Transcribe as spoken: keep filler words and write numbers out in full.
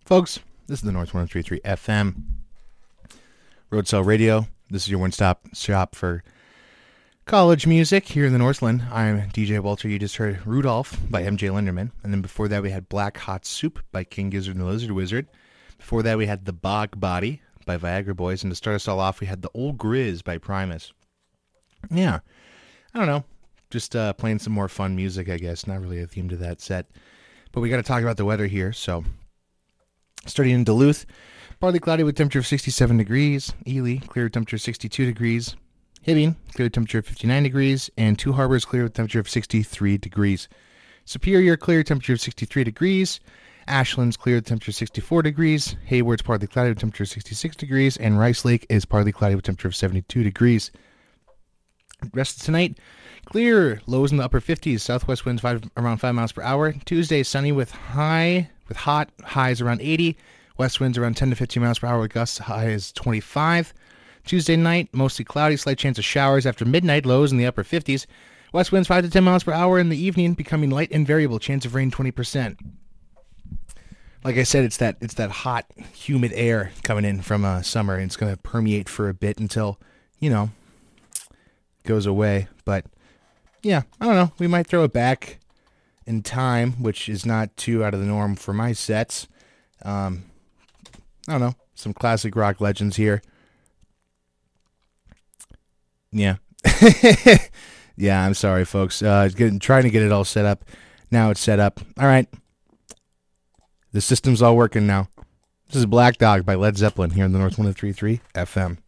Folks, this is the North one oh three point three F M Road Cell Radio. This is your one-stop shop for college music here in the Northland. I'm D J Walter. You just heard Rudolph by M J Linderman. And then before that, we had Black Hot Soup by King Gizzard and the Lizard Wizard. Before that, we had The Bog Body by Viagra Boys. And to start us all off, we had The Old Grizz by Primus. Yeah, I don't know. Just uh, playing some more fun music, I guess. Not really a theme to that set. But we got to talk about the weather here, so... Starting in Duluth, partly cloudy with temperature of sixty-seven degrees. Ely, clear with temperature of sixty-two degrees. Hibbing, clear with temperature of fifty-nine degrees. And Two Harbors, clear with temperature of sixty-three degrees. Superior, clear temperature of sixty-three degrees. Ashland's clear with temperature of sixty-four degrees. Hayward's partly cloudy with temperature of sixty-six degrees. And Rice Lake is partly cloudy with temperature of seventy-two degrees. Rest of tonight, clear, lows in the upper fifties. Southwest winds five, around five miles per hour. Tuesday, sunny with high... with hot highs around eighty, west winds around ten to fifteen miles per hour with gusts high as twenty-five. Tuesday night, mostly cloudy, slight chance of showers after midnight, lows in the upper fifties. West winds five to ten miles per hour in the evening, becoming light and variable, chance of rain twenty percent. Like I said, it's that it's that hot, humid air coming in from uh, summer, and it's going to permeate for a bit until, you know, goes away. But, yeah, I don't know. We might throw it back in time, which is not too out of the norm for my sets. Um, I don't know. Some classic rock legends here. Yeah. Yeah, I'm sorry, folks. Uh, getting, trying to get it all set up. Now it's set up. All right. The system's all working now. This is Black Dog by Led Zeppelin here in the North one oh three point three F M.